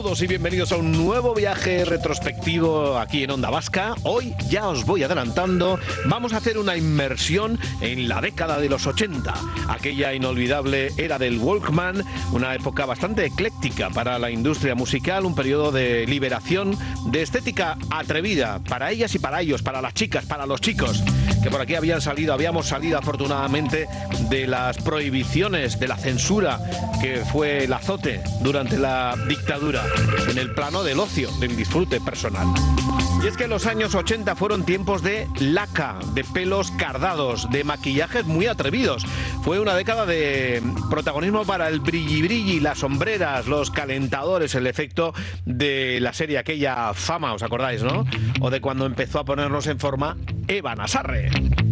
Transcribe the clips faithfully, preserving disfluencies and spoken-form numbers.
Saludos y bienvenidos a un nuevo viaje retrospectivo aquí en Onda Vasca. Hoy, ya os voy adelantando, vamos a hacer una inmersión en la década de los ochenta, aquella inolvidable era del Walkman, una época bastante ecléctica para la industria musical, un periodo de liberación, de estética atrevida para ellas y para ellos, para las chicas, para los chicos, que por aquí habían salido, habíamos salido afortunadamente de las prohibiciones, de la censura que fue el azote durante la dictadura, en el plano del ocio, del disfrute personal. Y es que los años ochenta fueron tiempos de laca, de pelos cardados, de maquillajes muy atrevidos. Fue una década de protagonismo para el brilli brilli, las sombreras, los calentadores, el efecto de la serie aquella Fama, ¿os acordáis, no? O de cuando empezó a ponernos en forma Eva Nassarre.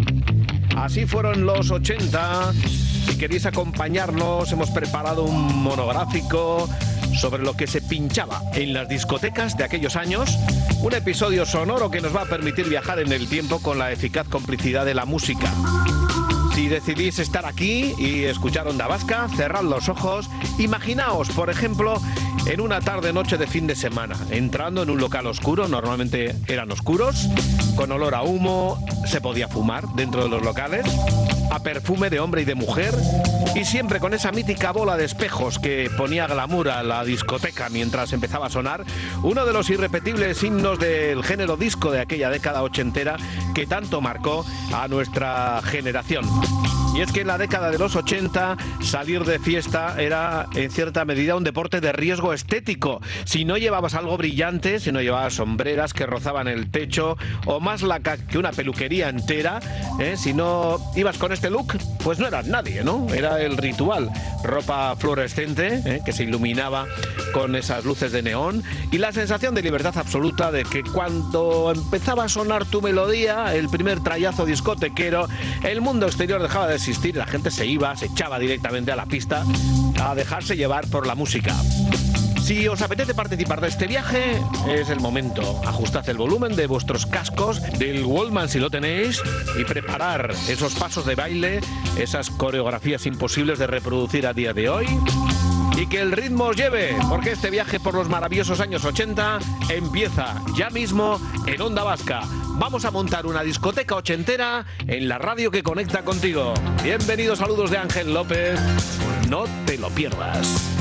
Así fueron los ochenta. Si queréis acompañarnos, hemos preparado un monográfico sobre lo que se pinchaba en las discotecas de aquellos años, un episodio sonoro que nos va a permitir viajar en el tiempo con la eficaz complicidad de la música. Si decidís estar aquí y escuchar Onda Vasca, cerrad los ojos, imaginaos, por ejemplo, en una tarde-noche de fin de semana, entrando en un local oscuro, normalmente eran oscuros, con olor a humo, se podía fumar dentro de los locales, a perfume de hombre y de mujer, y siempre con esa mítica bola de espejos que ponía glamour a la discoteca mientras empezaba a sonar uno de los irrepetibles himnos del género disco de aquella década ochentera que tanto marcó a nuestra generación. Y es que en la década de los ochenta salir de fiesta era en cierta medida un deporte de riesgo estético. Si no llevabas algo brillante, si no llevabas sombreras que rozaban el techo o más laca que una peluquería entera, ¿eh? Si no ibas con este look, pues no eras nadie, ¿no? Era el ritual. Ropa fluorescente, ¿eh? que se iluminaba con esas luces de neón y la sensación de libertad absoluta de que cuando empezaba a sonar tu melodía, el primer trayazo discotequero, el mundo exterior dejaba de existir, la gente se iba, se echaba directamente a la pista a dejarse llevar por la música. Si os apetece participar de este viaje, es el momento. Ajustad el volumen de vuestros cascos, del Walkman si lo tenéis, y preparar esos pasos de baile, esas coreografías imposibles de reproducir a día de hoy. Y que el ritmo os lleve, porque este viaje por los maravillosos años ochenta empieza ya mismo en Onda Vasca. Vamos a montar una discoteca ochentera en la radio que conecta contigo. Bienvenidos, saludos de Ángel López. No te lo pierdas.